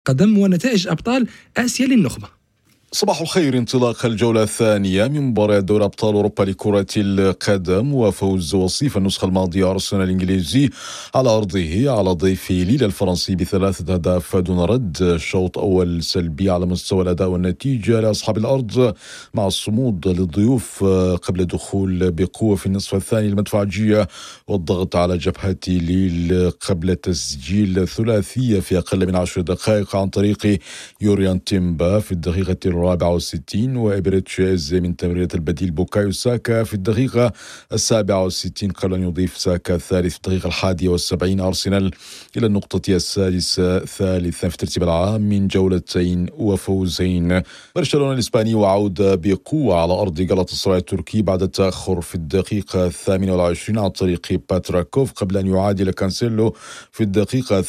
قدم ونتائج أبطال آسيا للنخبة. صباح الخير. انطلاق الجولة الثانية من مباريات دوري أبطال أوروبا لكرة القدم، وفوز وصيف النسخة الماضية أرسنال الإنجليزي على أرضه على ضيفه ليل الفرنسي ب3 أهداف دون رد. شوط أول سلبي على مستوى الأداء والنتيجة لأصحاب الأرض، مع الصمود للضيوف قبل الدخول بقوة في النصف الثاني المدفعجية والضغط على جبهة ليل قبل تسجيل ثلاثية في أقل من 10 دقائق عن طريق يوريان تيمبا في الدقيقة 64، وإبريتش إيزي من تمريرة البديل بوكايو ساكا في الدقيقة 67 قبل أن يضيف ساكا الثالث في الدقيقة 71. أرسنال إلى النقطة السادسة ثالثا في الترتيب العام من جولتين وفوزين. برشلونة الإسباني وعودة بقوة على أرض غلطاسراي التركي بعد التأخر في الدقيقة 28 عن طريق باتراكوف قبل أن يعادل كانسيلو في الدقيقة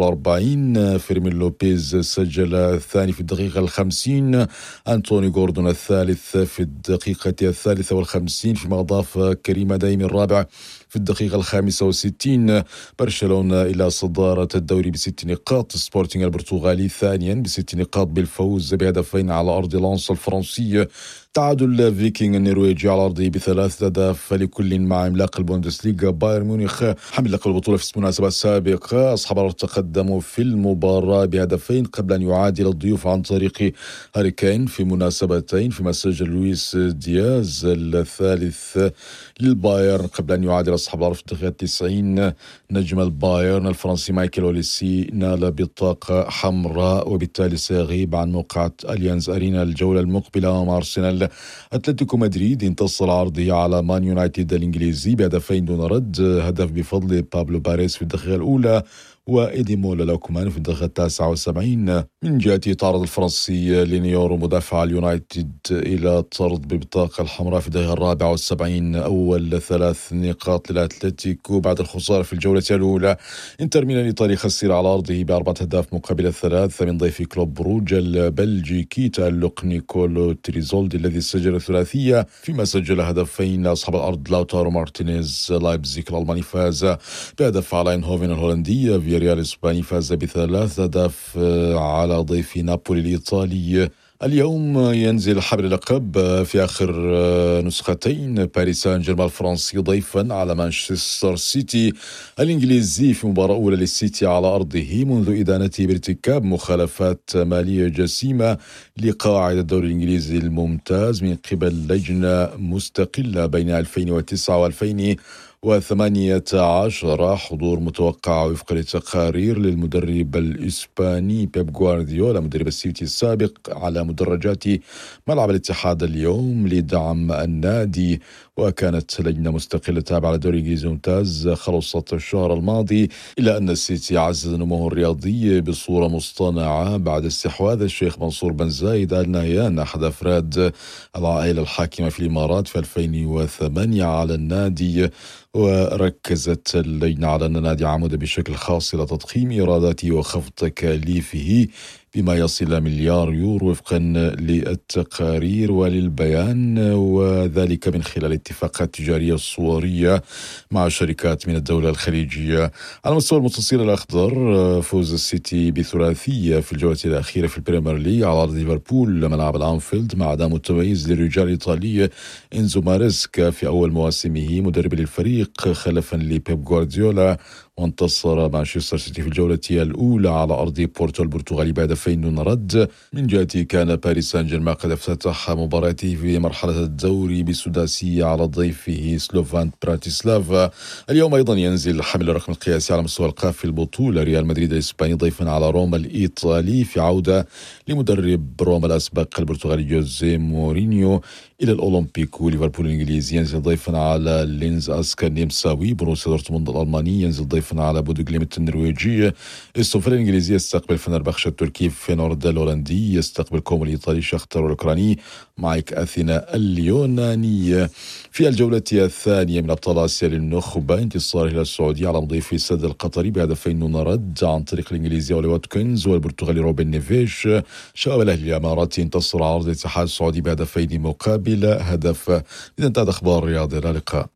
43. فيرمين لوبيز سجل الثاني في الدقيقة 50، أنتوني غوردون الثالث في الدقيقة 53، فيما أضاف كريم دايم الرابع في الدقيقة 65. برشلونة إلى صدارة الدوري ب6 نقاط، سبورتينغ البرتغالي ثانيا ب6 نقاط بالفوز بهدفين على أرض لانس الفرنسي. تعادل فيكينغ النرويجي على أرضه ب3 أهداف لكل مع عملاق البوندسليغا بايرن ميونخ حامل لقب البطولة في المناسبة السابقة. أصحاب الأرض تقدموا في المباراة بهدفين قبل أن يعادل الضيوف عن طريق هاري كين في مناسبتين، فيما سجل لويس دياز الثالث للبايرن قبل أن يعادل أصحاب الأرض في الدقيقة 90. نجم البايرن الفرنسي مايكل أوليسي نال بطاقة حمراء وبالتالي سيغيب عن موقعة أليانز أرينا الجولة المقبلة مع أرسنال. أتلتيكو مدريد انتصر عرضه على مان يونايتد الإنجليزي بهدفين دون رد، هدف بفضل بابلو باريس في الدقيقة الأولى وإيدي مولا لوكمان في الدقيقة 79. من جهته تعرض الفرنسي لينيورو مدافع اليونايتد إلى طرد ببطاقة الحمراء في الدقيقة 74. أول 3 نقاط للأتلتيكو بعد الخسارة في الجولة الأولى. انتر ميلان الإيطالي خسر على أرضه ب4 أهداف مقابل 3 من ضيف كلوب بروج البلجيكي تألق نيكولو تريزولدي الذي سجل ثلاثية، فيما سجل هدفين لأصحاب الأرض لاوتارو مارتينيز. لايبزيج الألماني فاز بهدف على اينهوفن الهولندي. فياريال الإسباني فاز ب3 أهداف على ضيف نابولي الإيطالي. اليوم ينزل حبل اللقب في آخر نسختين باريس سان جيرمان الفرنسي ضيفا على مانشستر سيتي الإنجليزي في مباراة أولى للسيتي على أرضه منذ إدانته بارتكاب مخالفات مالية جسيمة لقواعد الدوري الإنجليزي الممتاز من قبل لجنة مستقلة بين 2009 و2018. حضور متوقع وفق التقارير للمدرب الإسباني بيب غوارديولا مدرب السيتي السابق على مدرجات ملعب الاتحاد اليوم لدعم النادي. وكانت لجنة مستقلة تابعة للدوري الإنجليزي الممتاز خلصت الشهر الماضي، إلى أن السيتي عزز نموه الرياضي بصورة مصطنعة بعد استحواذ الشيخ منصور بن زايد آل نهيان أحد أفراد العائلة الحاكمة في الإمارات في 2008 على النادي. وركزت اللجنة على أن النادي عمد بشكل خاص إلى تضخيم إيراداته وخفض تكاليفه بما يصل إلى مليار يورو وفقا للتقارير وللبيان، وذلك من خلال اتفاقات تجارية صورية مع شركات من الدولة الخليجية. على مستوى المتصيل الأخضر، فوز السيتي بثلاثية في الجولة الأخيرة في البريمير ليج على أرض ليفربول ملعب الأنفيلد مع أداء متميز للرجال الإيطالي إنزو ماريسكا في أول مواسمه مدرب للفريق خلفا لبيب غوارديولا. وانتصر مانشستر سيتي في الجولة الأولى على أرض بورتو البرتغالي بهدفين دون رد. من جهته كان باريس سان جيرمان قد افتتح مباراته في مرحلة الدوري بسداسية على ضيفه سلوفان براتيسلافا. اليوم أيضا ينزل حامل الرقم القياسي على مستوى القاف في البطولة ريال مدريد الإسباني ضيفا على روما الإيطالي في عودة لمدرب روما الأسبق البرتغالي جوزيه مورينيو إلى الأولمبيكو. ليفربول الإنجليزي ينزل ضيفا على لينز أسكا النمساوي. بروسيا دورتموند الألماني ينزل ضيفا على بودو جليمت النرويجي. استوفل الإنجليزي يستقبل فنربخشة التركي. فينورد الهولندي يستقبل كومو الإيطالي. شختر الأوكراني مايك أثينا اليوناني. في الجولة الثانية من أبطال آسيا للنخبة انتصار الهلال السعودي على مضيف السد القطري بهدفين دون رد عن طريق الإنجليزي أولي واتكنز والبرتغالي روبن نيفيش. شباب الأهلي الإماراتي انتصر على أرض الاتحاد السعودي بهدفين مقابل هدف. إذا انتهت أخبار الرياضة، إلى اللقاء.